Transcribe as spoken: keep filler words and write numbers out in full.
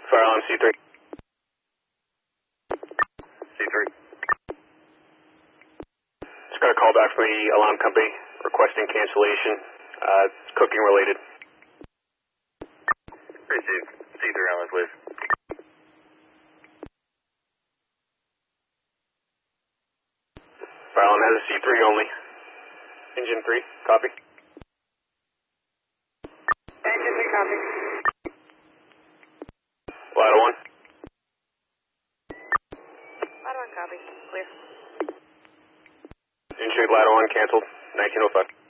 Fire alarm C three. C three. Just got a call back from the alarm company requesting cancellation. Uh, it's cooking related. Received. C three only, please. Fire alarm has a C three only. Engine three, copy. Engine three, copy. Ladder one. Ladder one, copy. Clear. Insured ladder one canceled. nineteen oh five.